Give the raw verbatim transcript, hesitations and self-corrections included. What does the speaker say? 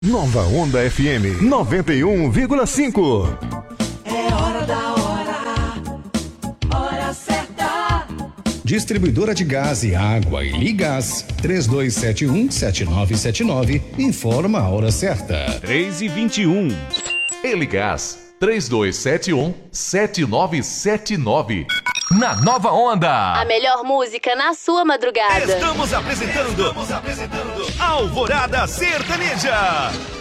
Nova Onda F M noventa e um vírgula cinco. É hora da hora, hora certa. Distribuidora de gás e água e Ligás, três dois sete um, sete nove sete nove, informa a hora certa. três e vinte e um. Eligás, três dois sete um, sete nove sete nove. Na Nova Onda. A melhor música na sua madrugada. Estamos apresentando, Estamos apresentando Alvorada Sertaneja.